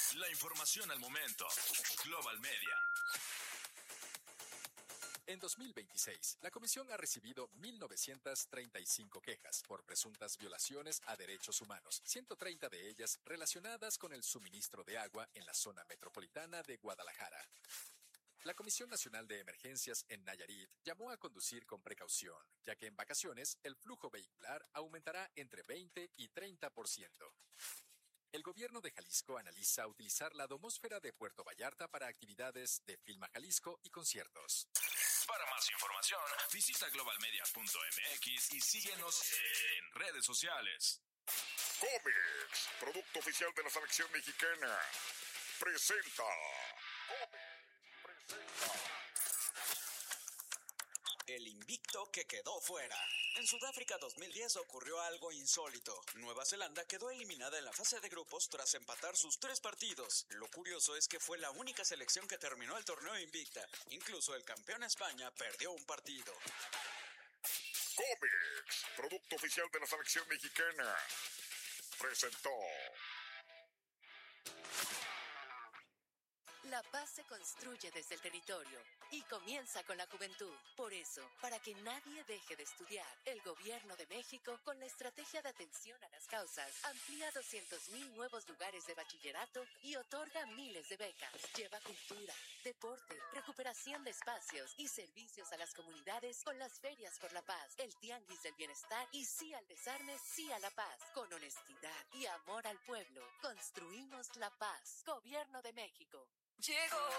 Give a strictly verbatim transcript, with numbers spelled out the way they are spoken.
La información al momento. Global Media. En dos mil veintiséis, la Comisión ha recibido mil novecientas treinta y cinco quejas por presuntas violaciones a derechos humanos, ciento treinta de ellas relacionadas con el suministro de agua en la zona metropolitana de Guadalajara. La Comisión Nacional de Emergencias en Nayarit llamó a conducir con precaución, ya que en vacaciones el flujo vehicular aumentará entre veinte y treinta por ciento. El gobierno de Jalisco analiza utilizar la domósfera de Puerto Vallarta para actividades de Filma Jalisco y conciertos. Para más información, visita global media punto m x y síguenos en redes sociales. Comex, producto oficial de la selección mexicana, presenta. Comex presenta. El invicto que quedó fuera. En Sudáfrica dos mil diez ocurrió algo insólito. Nueva Zelanda quedó eliminada en la fase de grupos tras empatar sus tres partidos. Lo curioso es que fue la única selección que terminó el torneo invicta. Incluso el campeón España perdió un partido. Comex, producto oficial de la selección mexicana, presentó. La paz se construye desde el territorio y comienza con la juventud. Por eso, para que nadie deje de estudiar, el Gobierno de México, con la estrategia de atención a las causas, amplía doscientos mil nuevos lugares de bachillerato y otorga miles de becas. Lleva cultura, deporte, recuperación de espacios y servicios a las comunidades con las ferias por la paz, el tianguis del bienestar y sí al desarme, sí a la paz. Con honestidad y amor al pueblo, construimos la paz. Gobierno de México. Llegó